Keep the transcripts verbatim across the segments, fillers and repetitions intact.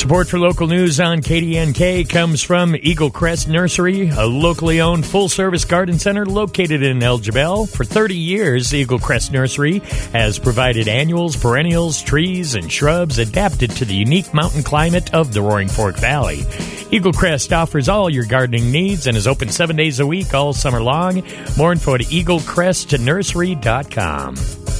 Support for local news on K D N K comes from Eagle Crest Nursery, a locally owned full-service garden center located in El Jebel. For thirty years, Eagle Crest Nursery has provided annuals, perennials, trees, and shrubs adapted to the unique mountain climate of the Roaring Fork Valley. Eagle Crest offers all your gardening needs and is open seven days a week all summer long. More info at eagle crest nursery dot com.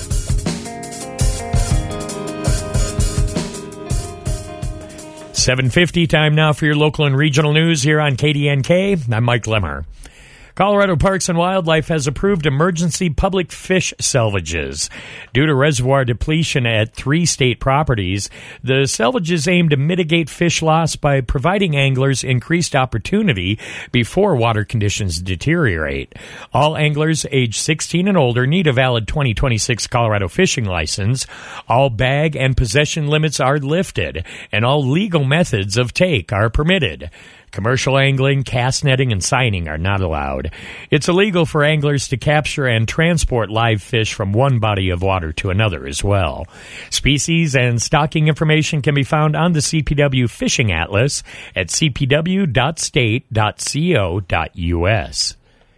seven fifty, time now for your local and regional news here on K D N K. I'm Mike Lemmer. Colorado Parks and Wildlife has approved emergency public fish salvages. Due to reservoir depletion at three state properties, the salvages aim to mitigate fish loss by providing anglers increased opportunity before water conditions deteriorate. All anglers age sixteen and older need a valid twenty twenty-six Colorado fishing license. All bag and possession limits are lifted, and all legal methods of take are permitted. Commercial angling, cast netting, and seining are not allowed. It's illegal for anglers to capture and transport live fish from one body of water to another as well. Species and stocking information can be found on the C P W Fishing Atlas at c p w dot state dot co dot u s.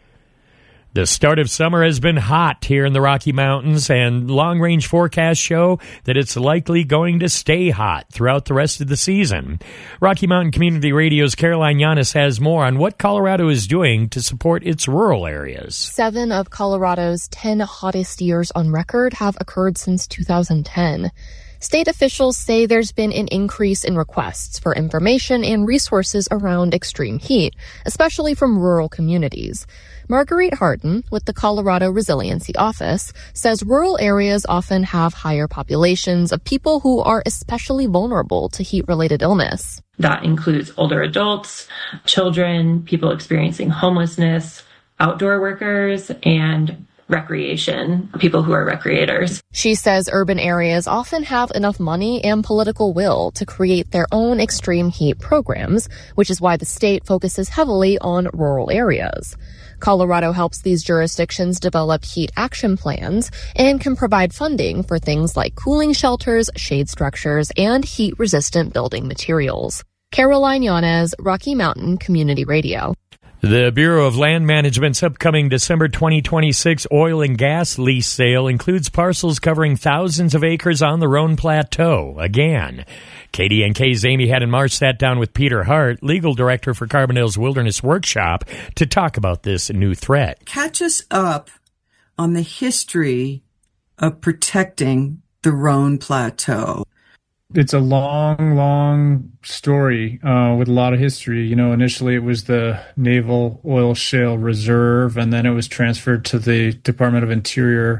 The start of summer has been hot here in the Rocky Mountains, and long-range forecasts show that it's likely going to stay hot throughout the rest of the season. Rocky Mountain Community Radio's Caroline Yanis has more on what Colorado is doing to support its rural areas. Seven of Colorado's ten hottest years on record have occurred since two thousand ten. State officials say there's been an increase in requests for information and resources around extreme heat, especially from rural communities. Marguerite Harden, with the Colorado Resiliency Office, says rural areas often have higher populations of people who are especially vulnerable to heat-related illness. That includes older adults, children, people experiencing homelessness, outdoor workers, and recreation, people who are recreators. She says urban areas often have enough money and political will to create their own extreme heat programs, which is why the state focuses heavily on rural areas. Colorado helps these jurisdictions develop heat action plans and can provide funding for things like cooling shelters, shade structures, and heat-resistant building materials. Caroline Yanes, Rocky Mountain Community Radio. The Bureau of Land Management's upcoming December twenty twenty-six oil and gas lease sale includes parcels covering thousands of acres on the Roan Plateau. Again, K D N K's Amy Haddon-Marsh sat down with Peter Hart, legal director for Carbondale's Wilderness Workshop, to talk about this new threat. Catch us up on the history of protecting the Roan Plateau. It's a long, long story uh, with a lot of history. You know, initially it was the Naval Oil Shale Reserve, and then it was transferred to the Department of Interior.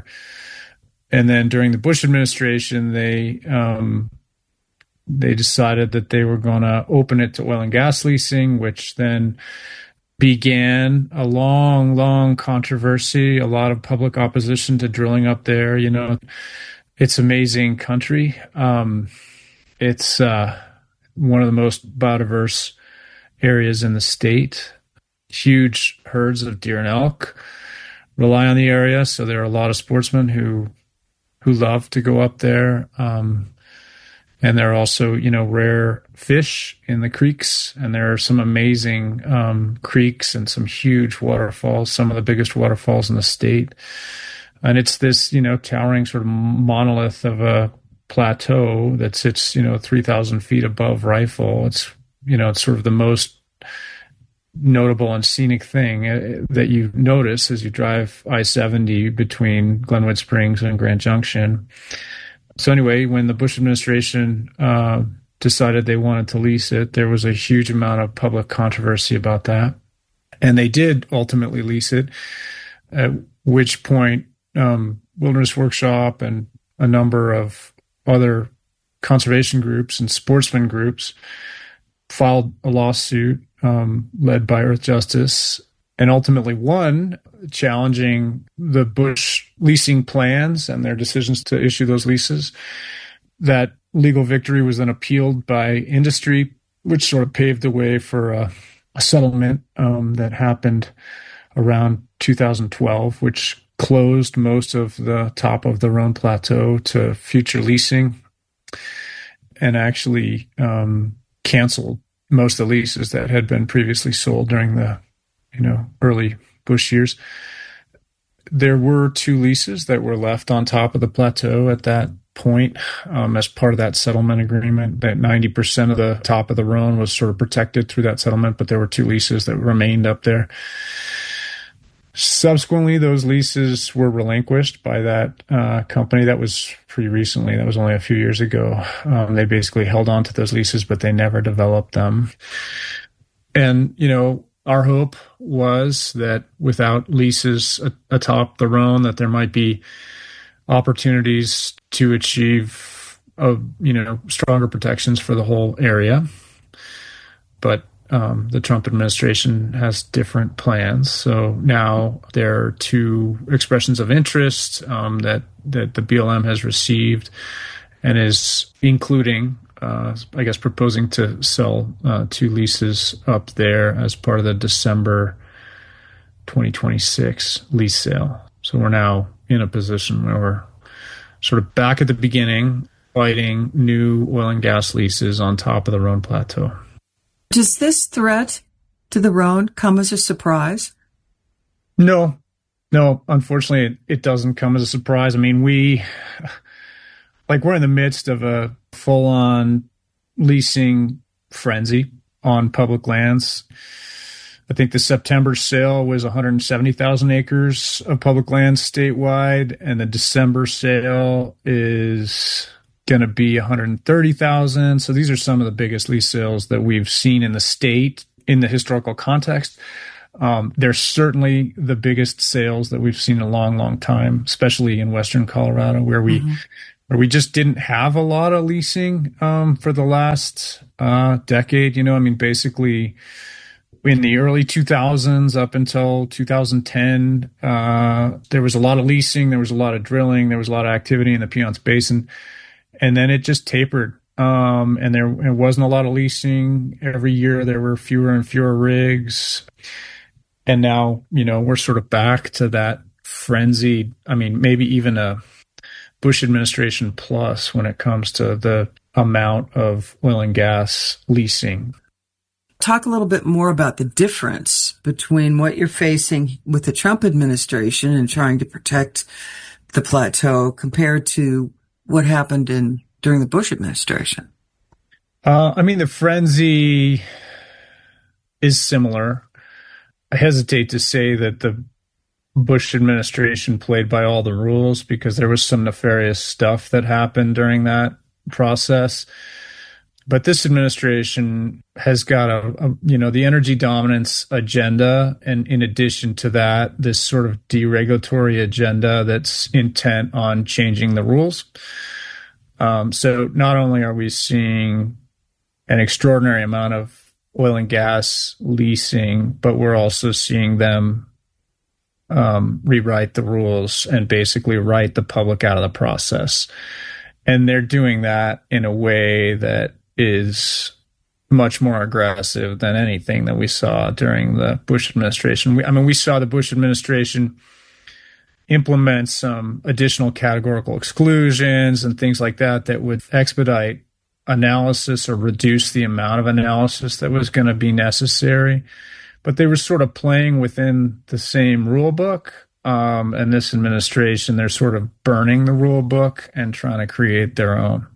And then during the Bush administration, they um, they decided that they were going to open it to oil and gas leasing, which then began a long, long controversy, a lot of public opposition to drilling up there. You know, it's amazing country. Um, It's uh, one of the most biodiverse areas in the state. Huge herds of deer and elk rely on the area, so there are a lot of sportsmen who who love to go up there. Um, and there are also, you know, rare fish in the creeks, and there are some amazing um, creeks and some huge waterfalls, some of the biggest waterfalls in the state. And it's this, you know, towering sort of monolith of a plateau that sits, you know, three thousand feet above Rifle. It's, you know, it's sort of the most notable and scenic thing uh, that you notice as you drive I seventy between Glenwood Springs and Grand Junction. So anyway, when the Bush administration uh, decided they wanted to lease it, there was a huge amount of public controversy about that. And they did ultimately lease it, at which point um, Wilderness Workshop and a number of other conservation groups and sportsman groups filed a lawsuit um, led by Earth Justice, and ultimately won, challenging the Bush leasing plans and their decisions to issue those leases. That legal victory was then appealed by industry, which sort of paved the way for a, a settlement um, that happened around two thousand twelve, which closed most of the top of the Roan Plateau to future leasing, and actually um, canceled most of the leases that had been previously sold during the, you know, early Bush years. There were two leases that were left on top of the plateau at that point um, as part of that settlement agreement. That ninety percent of the top of the Rhone was sort of protected through that settlement, but there were two leases that remained up there. Subsequently, those leases were relinquished by that uh, company. That was pretty recently. That was only a few years ago. Um, they basically held on to those leases, but they never developed them. And, you know, our hope was that without leases atop the Rhone, that there might be opportunities to achieve, uh, you know, stronger protections for the whole area. But um, the Trump administration has different plans. So now there are two expressions of interest um, that that the B L M has received, and is including, uh, I guess, proposing to sell uh, two leases up there as part of the December twenty twenty-six lease sale. So we're now in a position where we're sort of back at the beginning, fighting new oil and gas leases on top of the Rhone Plateau. Does this threat to the Rhone come as a surprise? No, no, unfortunately, it, it doesn't come as a surprise. I mean, we, like, we're in the midst of a full-on leasing frenzy on public lands. I think the September sale was one hundred seventy thousand acres of public lands statewide, and the December sale is going to be one hundred thirty thousand. So these are some of the biggest lease sales that we've seen in the state in the historical context. Um, they're certainly the biggest sales that we've seen in a long, long time, especially in Western Colorado, where we mm-hmm. where we just didn't have a lot of leasing um, for the last uh, decade. You know, I mean, basically, in the early two thousands up until two thousand ten, uh, there was a lot of leasing, there was a lot of drilling, there was a lot of activity in the Piceance Basin, and then it just tapered. Um, and there it wasn't a lot of leasing. Every year there were fewer and fewer rigs. And now, you know, we're sort of back to that frenzied, I mean, maybe even a Bush administration plus when it comes to the amount of oil and gas leasing. Talk a little bit more about the difference between what you're facing with the Trump administration and trying to protect the plateau compared to what happened in during the Bush administration. Uh, I mean, the frenzy is similar. I hesitate to say that the Bush administration played by all the rules, because there was some nefarious stuff that happened during that process. But this administration has got a, a, you know, the energy dominance agenda. And in addition to that, this sort of deregulatory agenda that's intent on changing the rules. Um, so not only are we seeing an extraordinary amount of oil and gas leasing, but we're also seeing them um, rewrite the rules and basically write the public out of the process. And they're doing that in a way that is much more aggressive than anything that we saw during the Bush administration. We, I mean, we saw the Bush administration implement some additional categorical exclusions and things like that that would expedite analysis or reduce the amount of analysis that was going to be necessary. But they were sort of playing within the same rule book. Um, and this administration, they're sort of burning the rule book and trying to create their own.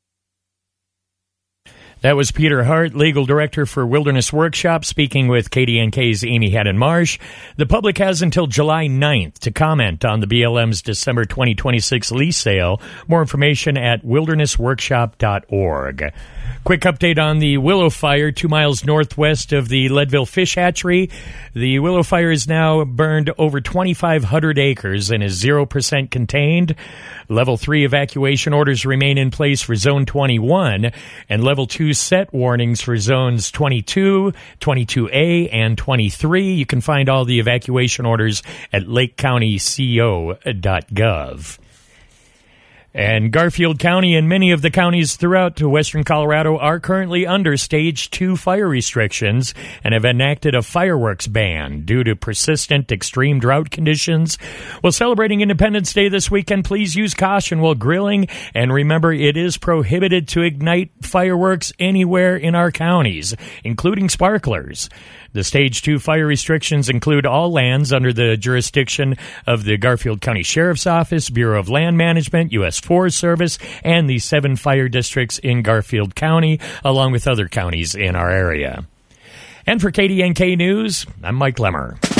That was Peter Hart, Legal Director for Wilderness Workshop, speaking with K D N K's Amy Haddon-Marsh. The public has until July ninth to comment on the B L M's December twenty twenty-six lease sale. More information at wilderness workshop dot org. Quick update on the Willow Fire, two miles northwest of the Leadville Fish Hatchery. The Willow Fire has now burned over twenty-five hundred acres and is zero percent contained. Level three evacuation orders remain in place for Zone twenty-one, and Level two set warnings for Zones twenty-two, twenty-two A, and twenty-three. You can find all the evacuation orders at lake county co dot gov. And Garfield County and many of the counties throughout western Colorado are currently under stage two fire restrictions and have enacted a fireworks ban due to persistent extreme drought conditions. While celebrating Independence Day this weekend, please use caution while grilling, and remember it is prohibited to ignite fireworks anywhere in our counties, including sparklers. The Stage two fire restrictions include all lands under the jurisdiction of the Garfield County Sheriff's Office, Bureau of Land Management, U S Forest Service, and the seven fire districts in Garfield County, along with other counties in our area. And for K D N K News, I'm Mike Lemmer.